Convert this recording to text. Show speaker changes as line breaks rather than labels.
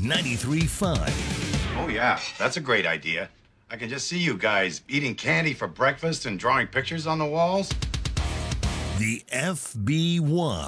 93.5.
Oh, yeah, that's a great idea. I can just see you guys eating candy for breakfast and drawing pictures on the walls.
The FB1.